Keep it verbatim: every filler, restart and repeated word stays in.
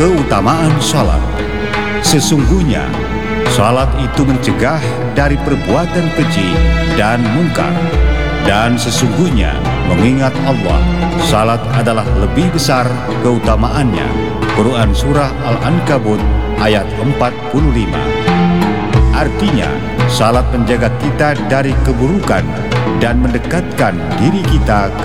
keutamaan salat. Sesungguhnya, salat itu mencegah dari perbuatan keji dan mungkar. Dan sesungguhnya, mengingat Allah, salat adalah lebih besar keutamaannya. Quran Surah Al-Ankabut ayat empat puluh lima. Artinya, salat menjaga kita dari keburukan dan mendekatkan diri kita ke